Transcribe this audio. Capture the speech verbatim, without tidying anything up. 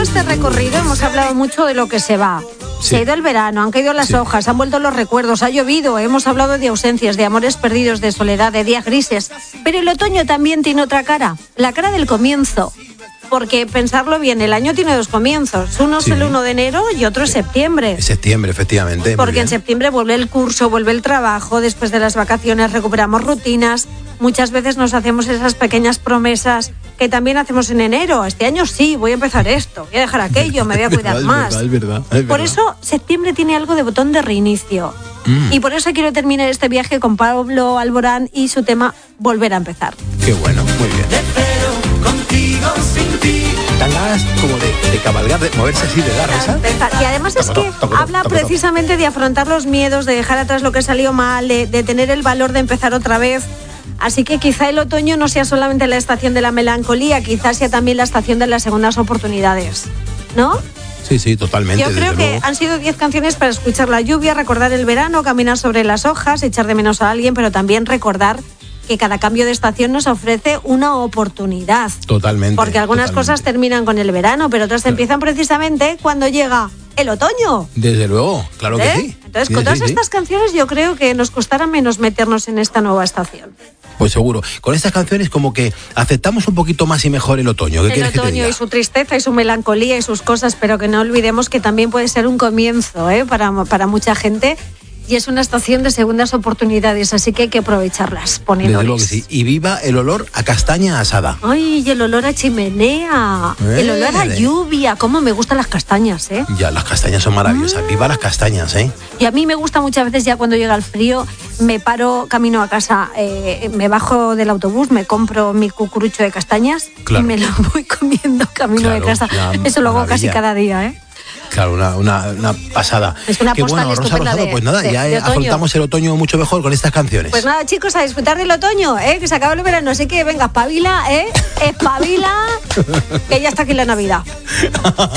este recorrido hemos hablado mucho de lo que se va. Sí. Se ha ido el verano, han caído las sí. hojas, han vuelto los recuerdos, ha llovido, hemos hablado de ausencias, de amores perdidos, de soledad, de días grises. Pero el otoño también tiene otra cara, la cara del comienzo. Porque pensarlo bien, el año tiene dos comienzos. Uno sí. es el uno de enero y otro es septiembre. Septiembre, efectivamente. Porque en septiembre vuelve el curso, vuelve el trabajo, después de las vacaciones recuperamos rutinas. Muchas veces nos hacemos esas pequeñas promesas que también hacemos en enero. Este año sí, voy a empezar esto, voy a dejar aquello, me voy a cuidar es más. Verdad, es verdad, es verdad. Por eso septiembre tiene algo de botón de reinicio. Mm. Y por eso quiero terminar este viaje con Pablo Alborán y su tema Volver a empezar. Qué bueno, muy bien. Dan ganas como de, de cabalgar, de moverse así, de dar, ¿sabes? Y además es que habla precisamente de afrontar los miedos, de dejar atrás lo que salió mal, de, de tener el valor de empezar otra vez. Así que quizá el otoño no sea solamente la estación de la melancolía, quizá sea también la estación de las segundas oportunidades, ¿no? Sí, sí, totalmente. Yo creo que luego han sido diez canciones para escuchar la lluvia, recordar el verano, caminar sobre las hojas, echar de menos a alguien, pero también recordar que cada cambio de estación nos ofrece una oportunidad. Totalmente. Porque algunas totalmente. cosas terminan con el verano, pero otras claro. empiezan precisamente cuando llega el otoño. Desde luego, claro ¿Eh? que sí. Entonces, sí, con sí, todas sí. estas canciones yo creo que nos costará menos meternos en esta nueva estación. Pues seguro. Con estas canciones como que aceptamos un poquito más y mejor el otoño. ¿Qué el quieres otoño que te diga? Y su tristeza y su melancolía y sus cosas, pero que no olvidemos que también puede ser un comienzo ¿eh? para, para mucha gente. Y es una estación de segundas oportunidades, así que hay que aprovecharlas, poniéndoles. Desde luego que sí. Y viva el olor a castaña asada. Ay, y el olor a chimenea, eh, el olor a lluvia. Cómo me gustan las castañas, ¿eh? Ya, las castañas son maravillosas. Mm. Viva las castañas, ¿eh? Y a mí me gusta muchas veces ya cuando llega el frío, me paro camino a casa, eh, me bajo del autobús, me compro mi cucurucho de castañas claro. y me lo voy comiendo camino claro, de casa. Eso lo hago maravilla. Casi cada día, ¿eh? Claro, una, una, una pasada. Es una Qué postal bueno, Rosa estupenda Rosado, de, pues nada, de, ya de afrontamos el otoño mucho mejor con estas canciones. Pues nada, chicos, a disfrutar del otoño, ¿eh? Que se acaba el verano, así que venga, espabila, ¿eh? Espabila, que ya está aquí la Navidad.